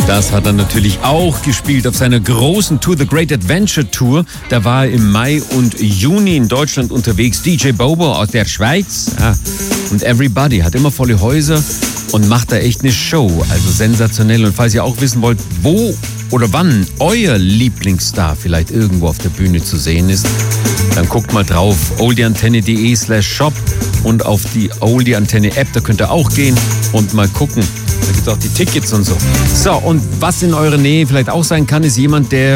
Das hat er natürlich auch gespielt auf seiner großen Tour, The Great Adventure Tour. Da war er im Mai und Juni in Deutschland unterwegs. DJ Bobo aus der Schweiz. Ja. Und Everybody hat immer volle Häuser und macht da echt eine Show. Also sensationell. Und falls ihr auch wissen wollt, wo oder wann euer Lieblingsstar vielleicht irgendwo auf der Bühne zu sehen ist, dann guckt mal drauf. oldieantenne.de/shop und auf die Oldie Antenne App. Da könnt ihr auch gehen und mal gucken. Da gibt es auch die Tickets und so. So, und was in eurer Nähe vielleicht auch sein kann, ist jemand, der